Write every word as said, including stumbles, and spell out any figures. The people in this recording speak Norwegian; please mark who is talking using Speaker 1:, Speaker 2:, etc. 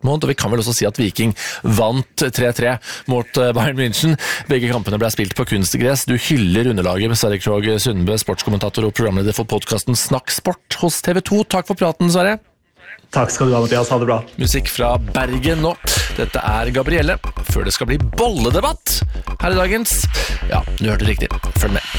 Speaker 1: Dortmund, og vi kan vel også si at Viking vant tre tre mot Bayern München. Begge kampene ble spilt på kunstgress. Du hyller underlaget med Sverre Krogh Sundbø, sportskommentator og programleder for podcasten Snakk Sport hos T V to. Takk for praten, Sverre.
Speaker 2: Takk skal du ha, Mathias. Ha det bra.
Speaker 1: Musikk fra Bergen nå. Dette er Gabrielle, før det skal bli bolledebatt her i dagens. Ja, du hørte riktig. Følg med.